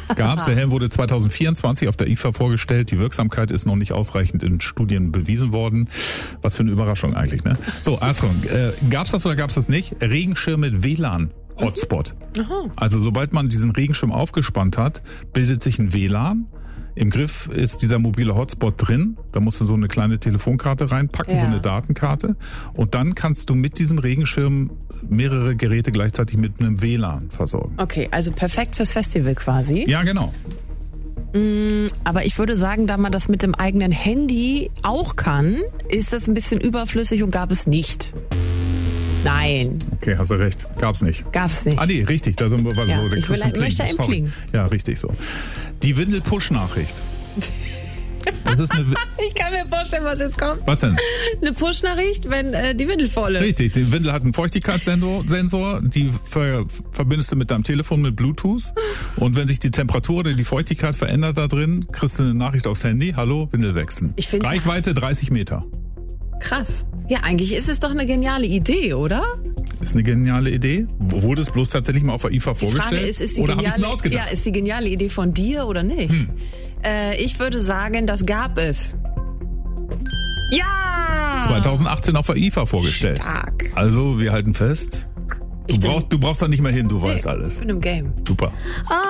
Gab's. Der Helm wurde 2024 auf der IFA vorgestellt. Die Wirksamkeit ist noch nicht ausreichend in Studien bewiesen worden. Was für eine Überraschung eigentlich, ne? So, Achtung, gab's das oder gab's das nicht? Regenschirm mit WLAN-Hotspot. Also sobald man diesen Regenschirm aufgespannt hat, bildet sich ein WLAN. Im Griff ist dieser mobile Hotspot drin. Da musst du so eine kleine Telefonkarte reinpacken, so eine Datenkarte. Und dann kannst du mit diesem Regenschirm mehrere Geräte gleichzeitig mit einem WLAN versorgen. Okay, also perfekt fürs Festival quasi. Ja, genau. Aber ich würde sagen, da man das mit dem eigenen Handy auch kann, ist das ein bisschen überflüssig und gab es nicht. Nein. Okay, hast du recht. Gab's nicht. Gab's nicht. Ah nee, richtig. Da sind wir so. Ich möchte einen Pling. Ja, richtig so. Die Windel-Push-Nachricht. Das ist Ich kann mir vorstellen, was jetzt kommt. Was denn? Eine Push-Nachricht, wenn die Windel voll ist. Richtig, die Windel hat einen Feuchtigkeitssensor, die verbindest du mit deinem Telefon mit Bluetooth und wenn sich die Temperatur oder die Feuchtigkeit verändert da drin, kriegst du eine Nachricht aufs Handy, hallo, Windel wechseln. Reichweite 30 Meter. Krass. Ja, eigentlich ist es doch eine geniale Idee, oder? Ist eine geniale Idee. Wurde es bloß tatsächlich mal auf der IFA vorgestellt? Die Frage ist die oder habe ich es mir ausgedacht? Ja, ist die geniale Idee von dir oder nicht? Ich würde sagen, das gab es. Ja! 2018 auf der IFA vorgestellt. Stark. Also, wir halten fest. Du brauchst da nicht mehr hin, du weißt alles. Ich bin im Game. Super.